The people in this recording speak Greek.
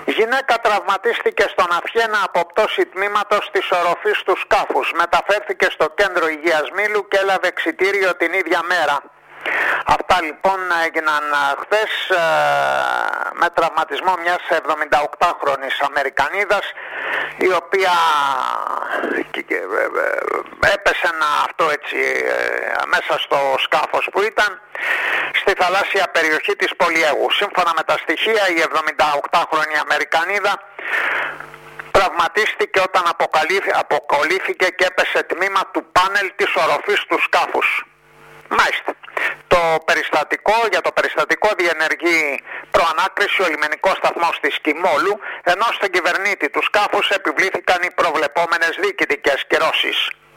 Γυναίκα τραυματίστηκε στον Αυχένα από πτώση τμήματος της οροφής του σκάφους. Μεταφέρθηκε στο κέντρο υγείας Μήλου και έλαβε εξιτήριο την ίδια μέρα. Αυτά λοιπόν έγιναν χθες με τραυματισμό μιας 78χρονης Αμερικανίδας, η οποία έπεσε μέσα στο σκάφος που ήταν στη θαλάσσια περιοχή της Πολυαίγου. Σύμφωνα με τα στοιχεία, η 78χρονη Αμερικανίδα τραυματίστηκε όταν αποκολλήθηκε και έπεσε τμήμα του πάνελ της οροφής του σκάφους. Μάλιστα. Για το περιστατικό διενεργεί προανάκριση ο λιμενικός σταθμός της Κιμόλου, ενώ στον κυβερνήτη του σκάφους επιβλήθηκαν οι προβλεπόμενες διοικητικές κυρώσεις.